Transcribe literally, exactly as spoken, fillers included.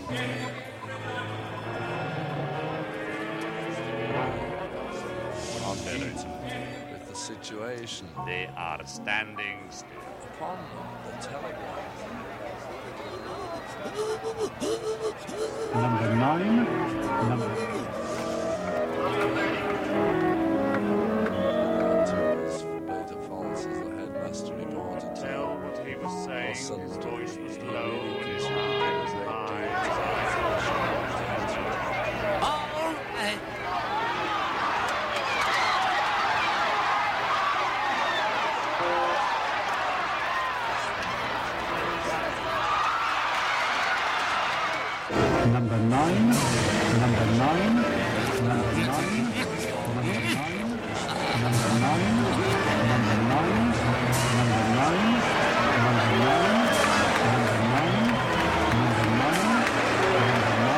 With the situation. They are standing still. Upon the telegraph. Number nine. Number. Beta Falls as the headmaster reported. Tell what he was saying. His voice was low and his All eye was high. right. Number nine. Number nine. Number nine.